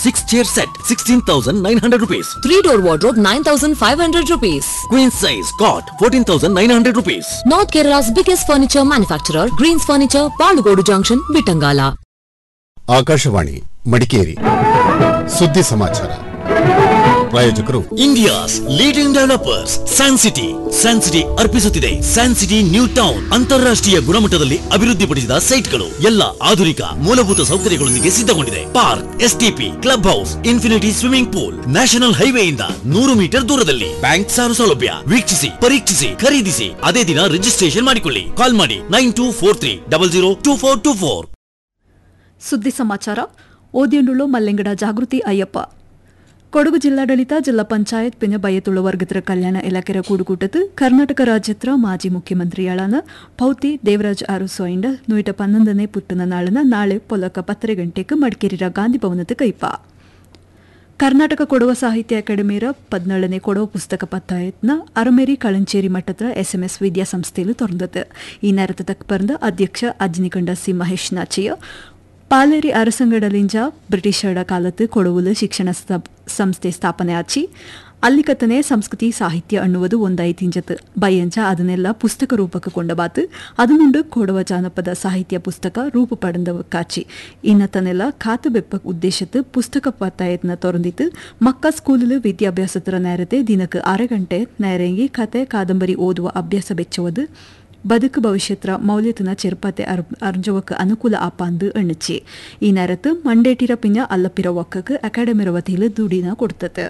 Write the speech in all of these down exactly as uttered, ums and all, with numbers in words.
Six chair set, sixteen thousand nine hundred rupees. Three door wardrobe, nine thousand five hundred rupees. Queen size cot, fourteen thousand nine hundred rupees. North Kerala's biggest furniture manufacturer, Greens Furniture, Palugodu Junction, Bitangala. Akashvani Madikeri ಸುದ್ದಿ ಸಮಾಚಾರ ಪ್ರಾಯೋಜಕರು India's leading developers San city San city ಅರ್ಪಿಸುತ್ತಿದೆ San city new town ಅಂತಾರಾಷ್ಟ್ರೀಯ ಗುಣಮಟ್ಟದಲ್ಲಿ ಅಭಿವೃದ್ಧಿಪಡಿಸಿದ ಸೈಟ್ಗಳು ಎಲ್ಲ ಆಧುನಿಕ ಮೂಲಭೂತ ಸೌಕರ್ಯಗಳೊಂದಿಗೆ ಸಿದ್ಧಗೊಂಡಿದೆ. Park, STP, club house, infinity swimming pool, national ಹೈವೇಯಿಂದ ನೂರು ಮೀಟರ್ ದೂರದಲ್ಲಿ ಬ್ಯಾಂಕ್ ಸಾಲ ಸೌಲಭ್ಯ. ವೀಕ್ಷಿಸಿ, ಪರೀಕ್ಷಿಸಿ, ಖರೀದಿಸಿ, ಅದೇ ದಿನ ರಿಜಿಸ್ಟ್ರೇಷನ್ ಮಾಡಿಕೊಳ್ಳಿ. ಕಾಲ್ ಮಾಡಿ nine two four three double zero two four two four. ಸುದ್ದಿ ಸಮಾಚಾರ ಓದಿಯಂಡುಳ್ಳು ಮಲ್ಲೆಂಗಡ ಜಾಗೃತಿ ಅಯ್ಯಪ್ಪ. ಕೊಡಗು ಜಿಲ್ಲಾಡಳಿತ ಜಿಲ್ಲಾ ಪಂಚಾಯತ್ ಪಿನ ಬಯತುಳ್ಳ ವರ್ಗತರ ಕಲ್ಯಾಣ ಇಲಾಖೆಯ ಕೂಡುಕೂಟത്ത് ಕರ್ನಾಟಕ ರಾಜ್ಯತ್ರ ಮಾಜಿ ಮುಖ್ಯಮಂತ್ರಿಯಾಳಾನ ಪೌತಿ ದೇವರಾಜ್ ಅರಸೋಯಿಂದ ನೂಟ ಪನ್ನೊಂದನೇ ಪುಟ್ಟನ ನಾಳನ ನಾಳೆ ಪೊಲಕ ಪತ್ತರೆ ಗಂಟೆಗೆ ಮಡಿಕೇರಿಯ ಗಾಂಧಿ ಭವನದ ಕೈಪ. ಕರ್ನಾಟಕ ಕೊಡವ ಸಾಹಿತ್ಯ ಅಕಾಡೆಮಿಯ ಪದ್ನೇಳನೇ ಕೊಡವ ಪುಸ್ತಕ ಪತ್ತಾಯತ್ನ ಅರಮೇರಿ ಕಳಂಚೇರಿ ಮಟ್ಟದ ಎಸ್ಎಂಎಸ್ ವಿದ್ಯಾಸಂಸ್ಥೆಯಲ್ಲಿ ತೊರಂದದ್ದು. ಈ ನೇರത്തെ ತಕ್ಕ ಪರಂದ ಅಧ್ಯಕ್ಷ ಅಜ್ನಿಕಂಡ ಸಿ ಮಹೇಶ್ ನಾಚಿಯ ಪಾಲೇರಿ ಅರಸಂಗಡಲಿಂಜ ಬ್ರಿಟಿಷರ ಕಾಲത്ത് ಕೊಡವಲು ಶಿಕ್ಷಣ ಸಂಸ್ಥೆ ಸ್ಥಾಪನೆ ಆಚಿ ಅಲ್ಲಿಕತ್ತನೆ ಸಂಸ್ಕೃತಿ ಸಾಹಿತ್ಯ ಅನ್ನುವುದು ಒಂದಾಯ್ತಿಂಜತ್ ಬಯ್ಯಂಚ ಅದನ್ನೆಲ್ಲ ಪುಸ್ತಕ ರೂಪಕ್ಕೆ ಕೊಂಡಬಾತು ಅದನ್ನುಂಡು ಕೊಡವ ಜಾನಪದ ಸಾಹಿತ್ಯ ಪುಸ್ತಕ ರೂಪ ಪಡೆದವಕ್ಕಾಚಿ ಇನ್ನತನೆಲ್ಲ ಖಾತು ಬೆಪ್ಪ ಉದ್ದೇಶത്ത് ಪುಸ್ತಕ ಪತ್ತಾಯತ್ನ ತೊರಂದಿತ್ತು. ಮಕ್ಕ ಸ್ಕೂಲಲ್ಲಿ ವಿದ್ಯಾಭ್ಯಾಸತರ ನೇರತೆ ದಿನಕ್ಕೆ ಅರೆ ಗಂಟೆ ನೇರಂಗಿ ಕತೆ ಕಾದಂಬರಿ ಓದುವ ಅಭ್ಯಾಸ ಬೆಚ್ಚುವುದು ಬದುಕು ಭವಿಷ್ಯತ್ರ ಮೌಲ್ಯತನ ಚೆರುಪತೆ ಅರ್ಜವಕ್ಕೆ ಅನುಕೂಲ ಆಪಾಂದು ಎಣ್ಣಚ್ಚಿ. ಈ ನೇರತ್ತು ಮಂಡೇಟಿರ ಪಿನ್ನ ಅಲ್ಲಪಿರ ಒಕ್ಕಕ್ಕೆ ಅಕಾಡೆಮಿರ ವತಿಯಲ್ಲಿ ದುಡಿನ ಕೊಡ್ತತೆ.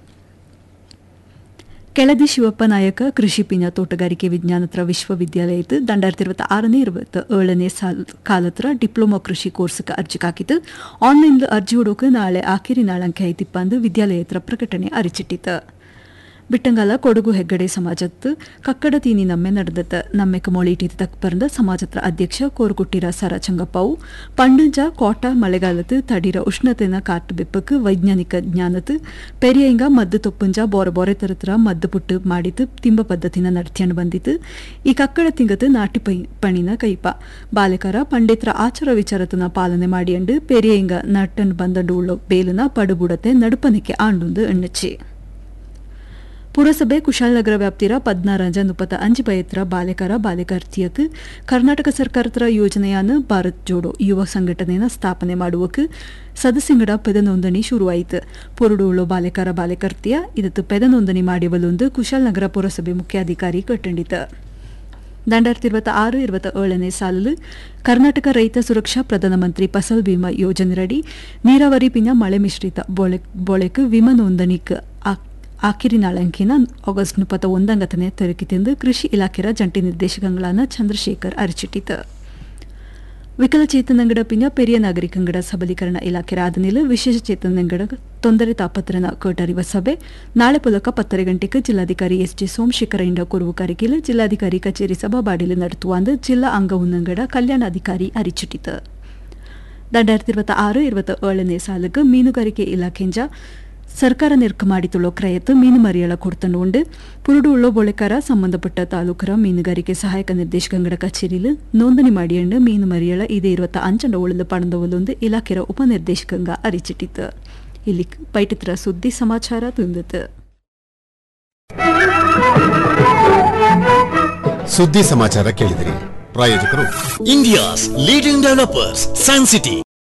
ಕೆಳದಿ ಶಿವಪ್ಪ ನಾಯಕ ಕೃಷಿ ಪಿನ ತೋಟಗಾರಿಕೆ ವಿಜ್ಞಾನತ್ರ ವಿಶ್ವವಿದ್ಯಾಲಯದ ದಂಡಾಯಿರത്തി ഇരുപത്തി ಆರನೇ ഇരുപത്തി ಏಳನೇ ಕಾಲತ್ರ ಡಿಪ್ಲೊಮಾ ಕೃಷಿ ಕೋರ್ಸ್ಗೆ ಅರ್ಜಿ ಹಾಕಿದ್ದು ಆನ್ಲೈನ್ ಅರ್ಜಿ ಹುಡುಕ ನಾಳೆ ಆಖಿರಿ ನಾಳಂಕೆ ಐತಿಪ್ಪಂದು ವಿದ್ಯಾಲಯತ್ರ ಪ್ರಕಟಣೆ ಅರಿಚಿಟ್ಟಿತು. ಬಿಟ್ಟಂಗಾಲ ಕೊಡಗು ಹೆಗ್ಗಡೆ ಸಮಾಜತ್ತು ಕಕ್ಕಡ ತೀನಿ ನಮ್ಮೆ ನಡೆದತ್ತ ನಮ್ಮೆಕ ಮೊಳಿಟಿದ ತಕ್ಕ ಪರಂದ ಸಮಾಜತ್ರ ಅಧ್ಯಕ್ಷ ಕೋರುಕುಟ್ಟಿರ ಸರ ಚಂಗಪ್ಪವು ಪಂಡಂಜ ಕೋಟ ಮಳೆಗಾಲത്ത് ತಡಿರ ಉಷ್ಣತೆನ ಕಾಟು ಬೆಪ್ಪಕ್ಕೆ ವೈಜ್ಞಾನಿಕ ಜ್ಞಾನത്ത് ಪೆರಿಯಂಗ ಮದ್ದು ತೊಪ್ಪುಂಜ ಬೋರೆ ಬೋರೆ ತರತರ ಮದ್ದು ಪುಟ್ಟು ಮಾಡಿತು ತಿಂಬ ಪದ್ಧತಿನ ನಡ್ತಿಯಂಡು ಬಂದಿತ್ತು. ಈ ಕಕ್ಕಡ ತಿಂಗത്ത് ನಾಟಿ ಪಣಿನ ಕೈಪ ಬಾಲಕರ ಪಂಡಿತರ ಆಚಾರ ವಿಚಾರತನ ಪಾಲನೆ ಮಾಡಿಯಂಡು ಪೆರಿಯಂಗ ನಟ್ಟನ್ನು ಬಂದಂಡು ಉಳ್ಳೋ ಬೇಲುನ ಪಡುಬುಡತೆ ನಡುಪನಿಕೆ ಆಂಡುಂದು ಎಣ್ಣಚ್ಚಿ. ಪುರಸಭೆ ಕುಶಾಲನಗರ ವ್ಯಾಪ್ತಿರ ಪದ್ನಾರಂಜ ಮುಪ್ಪತ್ತ ಅಂಜು ಬಯತ್ರ ಬಾಲಕರ ಬಾಲಕರ್ತಿಯಕ್ಕೆ ಕರ್ನಾಟಕ ಸರ್ಕಾರತ್ರ ಯೋಜನೆಯಾನ ಭಾರತ್ ಜೋಡೋ ಯುವ ಸಂಘಟನೆಯ ಸ್ಥಾಪನೆ ಮಾಡುವಕ್ಕೆ ಸದಸ್ಯಂಗಡ ಪೆದ ನೋಂದಣಿ ಶುರುವಾಯಿತು. ಪುರುಡುಳ್ಳು ಬಾಲಕರ ಬಾಲಕರ್ತಿಯ ಇದತ್ತು ಪೆದ ನೋಂದಣಿ ಮಾಡಿವಲೊಂದು ಕುಶಾಲನಗರ ಪುರಸಭೆ ಮುಖ್ಯಾಧಿಕಾರಿ ಕಟ್ಟಂಡಿತ. ದಂಡಾಯಿರത്തി ഇരുപത്തി ಆರು ഇരുപത്തി ಏಳನೇ ಸಾಲಲು ಕರ್ನಾಟಕ ರೈತ ಸುರಕ್ಷಾ ಪ್ರಧಾನಮಂತ್ರಿ ಫಸಲ್ ಬಿಮಾ ಯೋಜನೆಯಡಿ ನೀರಾವರಿ ಪಿನ ಮಳೆ ಮಿಶ್ರಿತ ಬೊಳೆಕ್ ವಿಮಾ ನೋಂದಣಿಕ್ ಆಖಿರಿ ನಾಳಂಕಿನ ಆಗಸ್ಟ್ ಮುಪ್ಪತ್ತ ಒಂದಂಗತನೆ ತೆರಕಿತೆಂದು ಕೃಷಿ ಇಲಾಖೆಯ ಜಂಟಿ ನಿರ್ದೇಶಕಗಳಾದ ಚಂದ್ರಶೇಖರ್ ಅರಿಚಿಟ್ಟಿತು. ವಿಕಲಚೇತನಂಗಡ ಪಿನ ಪೆರಿಯ ನಾಗರಿಕಂಗಡ ಸಬಲೀಕರಣ ಇಲಾಖೆ ಆದಮೇಲೆ ವಿಶೇಷ ಚೇತನಂಗಡ ತೊಂದರೆ ತಾಪತ್ರನ ಕೇಟರಿವ ಸಭೆ ನಾಳೆ ಪೊಲಕ ಪತ್ತರೆ ಗಂಟೆಗೆ ಜಿಲ್ಲಾಧಿಕಾರಿ ಎಸ್ ಜೆ ಸೋಮಶೇಖರ ಇಂಡ ಕೊರುವು ಕರಿಕೆಲು ಜಿಲ್ಲಾಧಿಕಾರಿ ಕಚೇರಿ ಸಭಾಬಾಡಿಲು ನಡೆಸುವ ಅಂದು ಜಿಲ್ಲಾ ಅಂಗವುನ್ನಂಗಡ ಕಲ್ಯಾಣಾಧಿಕಾರಿ ಅರಿಚಿಟ್ಟಿತು. ದಂಡಾಯಿರത്തി ഇരുപത്തി ಆರು ഇരുപത്തി ಏಳನೇ ಸಾಲಿಗೆ ಮೀನುಗಾರಿಕೆ ಇಲಾಖೆಂಜ ಸರ್ಕಾರ ನಿರ್ಕ ಮಾಡಿತುಳ್ಳೋ ಕ್ರಯತ್ತು ಮೀನು ಮರಿಯಳ ಕೊಡ್ತಂಡು ಪುರುಡು ಉಳ್ಳೋ ಬೊಳೆಕಾರ ಸಂಬಂಧಪಟ್ಟ ತಾಲೂಕರ ಮೀನುಗಾರಿಕೆ ಸಹಾಯಕ ನಿರ್ದೇಶಕಂಗಡ ಕಚೇರಿಲು ನೋಂದಣಿ ಮಾಡಿಯಂಡು ಮೀನು ಮರಿಯಳ ಇದೇ ಇರುವತ್ತ ಅಂಚಂಡ ಉಳಿದು ಪಡೆದವಲೊಂದು ಇಲಾಖೆಯ ಉಪನಿರ್ದೇಶಕಂಗ ಅರಿಚಿಟ್ಟಿತು. ಇಲ್ಲಿ ಪೈಟಿತ್ರ ಸುದ್ದಿ ಸಮಾಚಾರ ತುಂಬಿತು. ಸುದ್ದಿ ಸಮಾಚಾರ ಕೇಳಿದಿರಿ. ಪ್ರಾಯೋಜಕರು India's leading developers San city.